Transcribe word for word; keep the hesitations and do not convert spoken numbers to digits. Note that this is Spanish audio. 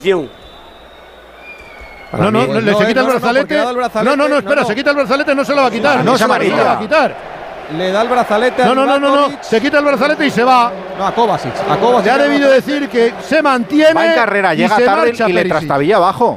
No, no, no, le se quita el brazalete. No, no, no, espera, se quita el brazalete, no se lo va a quitar. No se lo va a quitar. Le da el brazalete. No, no, no, no, no. Se quita el brazalete y se va. No, a Kovacic. A Kovacic. Ya ha debido decir que se mantiene. Va en carrera, llega tarde y le trastabilla abajo.